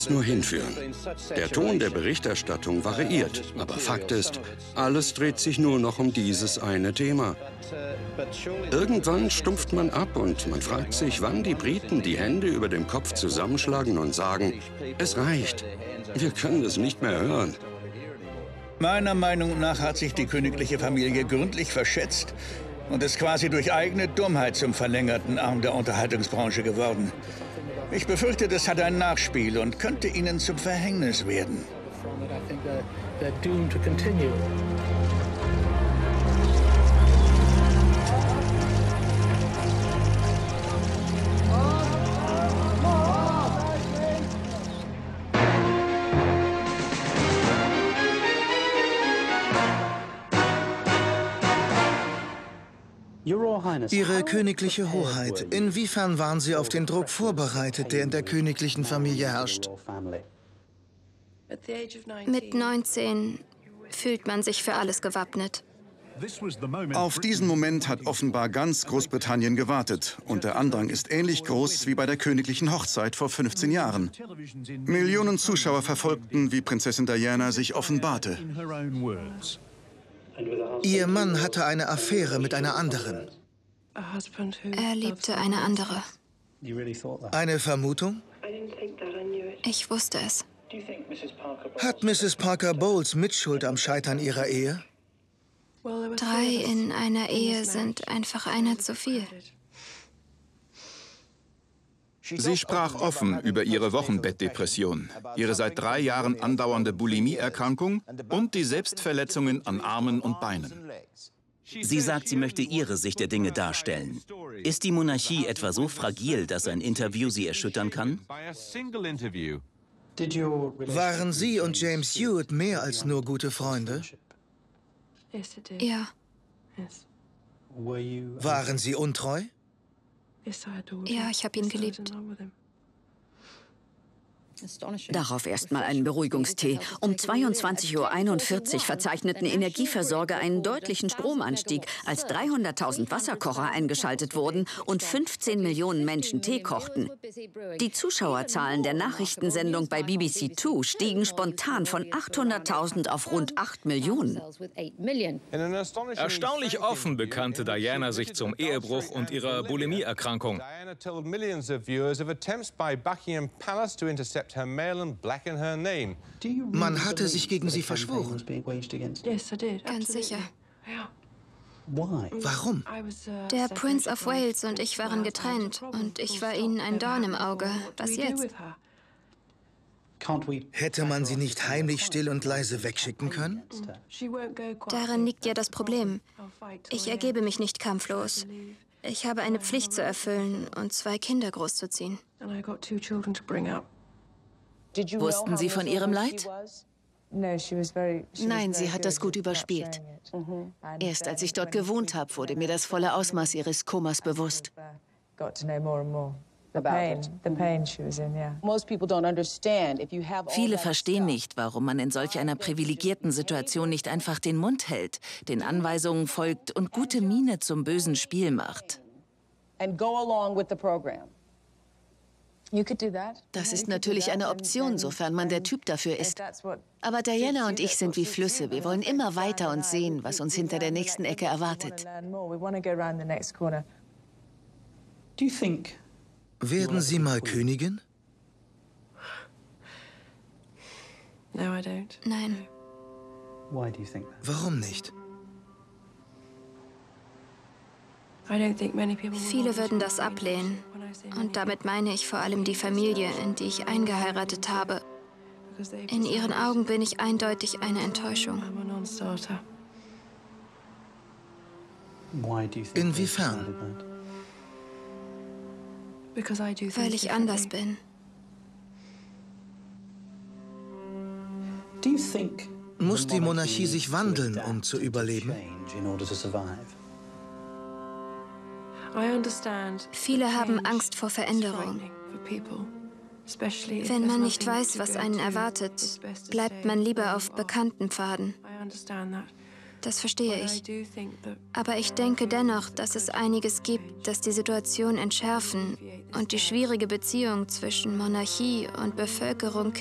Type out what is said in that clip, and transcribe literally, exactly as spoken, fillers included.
nur hinführen. Der Ton der Berichterstattung variiert, aber Fakt ist, alles dreht sich nur noch um dieses eine Thema. Irgendwann stumpft man ab und man fragt sich, wann die Briten die Hände über dem Kopf zusammenschlagen und sagen, es reicht, wir können es nicht mehr hören. Meiner Meinung nach hat sich die königliche Familie gründlich verschätzt und ist quasi durch eigene Dummheit zum verlängerten Arm der Unterhaltungsbranche geworden. Ich befürchte, das hat ein Nachspiel und könnte ihnen zum Verhängnis werden. Ihre königliche Hoheit, inwiefern waren Sie auf den Druck vorbereitet, der in der königlichen Familie herrscht? Mit neunzehn fühlt man sich für alles gewappnet. Auf diesen Moment hat offenbar ganz Großbritannien gewartet. Und der Andrang ist ähnlich groß wie bei der königlichen Hochzeit vor fünfzehn Jahren. Millionen Zuschauer verfolgten, wie Prinzessin Diana sich offenbarte. Ihr Mann hatte eine Affäre mit einer anderen. Er liebte eine andere. Eine Vermutung? Ich wusste es. Hat Misses Parker Bowles Mitschuld am Scheitern ihrer Ehe? Drei in einer Ehe sind einfach einer zu viel. Sie sprach offen über ihre Wochenbettdepression, ihre seit drei Jahren andauernde Bulimie-Erkrankung und die Selbstverletzungen an Armen und Beinen. Sie sagt, sie möchte ihre Sicht der Dinge darstellen. Ist die Monarchie etwa so fragil, dass ein Interview sie erschüttern kann? Waren Sie und James Hewitt mehr als nur gute Freunde? Ja. Waren Sie untreu? Ja, ich habe ihn geliebt. Darauf erstmal einen Beruhigungstee. Um zweiundzwanzig Uhr einundvierzig verzeichneten Energieversorger einen deutlichen Stromanstieg, als dreihunderttausend Wasserkocher eingeschaltet wurden und fünfzehn Millionen Menschen Tee kochten. Die Zuschauerzahlen der Nachrichtensendung bei B B C zwei stiegen spontan von achthunderttausend auf rund acht Millionen. Erstaunlich offen bekannte Diana sich zum Ehebruch und ihrer Bulimie-Erkrankung. Man hatte sich gegen sie verschworen. Ganz sicher. Warum? Der Prince of Wales und ich waren getrennt und ich war ihnen ein Dorn im Auge. Was jetzt? Hätte man sie nicht heimlich still und leise wegschicken können? Darin liegt ja das Problem. Ich ergebe mich nicht kampflos. Ich habe eine Pflicht zu erfüllen und zwei Kinder großzuziehen. Wussten Sie von ihrem Leid? Nein, sie hat das gut überspielt. Erst als ich dort gewohnt habe, wurde mir das volle Ausmaß ihres Komas bewusst. Viele verstehen nicht, warum man in solch einer privilegierten Situation nicht einfach den Mund hält, den Anweisungen folgt und gute Miene zum bösen Spiel macht. Das ist natürlich eine Option, sofern man der Typ dafür ist. Aber Diana und ich sind wie Flüsse. Wir wollen immer weiter und sehen, was uns hinter der nächsten Ecke erwartet. Werden Sie mal Königin? Nein. Warum nicht? Viele würden das ablehnen. Und damit meine ich vor allem die Familie, in die ich eingeheiratet habe. In ihren Augen bin ich eindeutig eine Enttäuschung. Inwiefern? Weil ich anders bin. Muss die Monarchie sich wandeln, um zu überleben? Viele haben Angst vor Veränderung. Wenn man nicht weiß, was einen erwartet, bleibt man lieber auf bekannten Pfaden. Das verstehe ich. Aber ich denke dennoch, dass es einiges gibt, das die Situation entschärfen und die schwierige Beziehung zwischen Monarchie und Bevölkerung